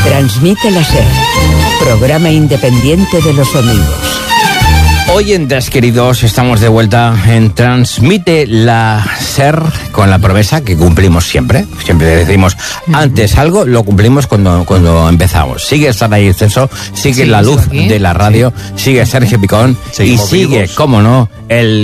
Transmite la SER, programa independiente de los domingos. Oyentes queridos, estamos de vuelta en Transmite la SER con la promesa que cumplimos siempre. Siempre decimos antes algo, lo cumplimos cuando empezamos. Sigue Sara Censo, sigue la luz de la radio, sigue Sergio Picón y sigue, cómo no, el